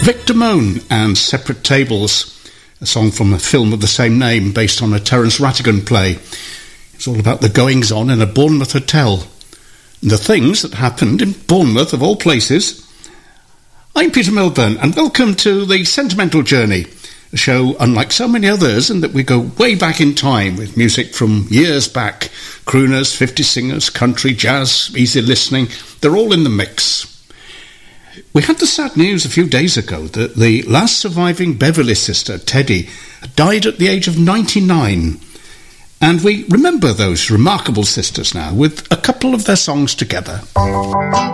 Victor Moan and Separate Tables, a song from a film of the same name based on a Terence Rattigan play. It's all about the goings-on in a Bournemouth hotel and the things that happened in Bournemouth, of all places. I'm Peter Milburn, and welcome to The Sentimental Journey, a show unlike so many others in that we go way back in time with music from years back. Crooners, 50s singers, country, jazz, easy listening, they're all in the mix. We had the sad news a few days ago that the last surviving Beverly sister, Teddy, died at the age of 99. And we remember those remarkable sisters now with a couple of their songs together.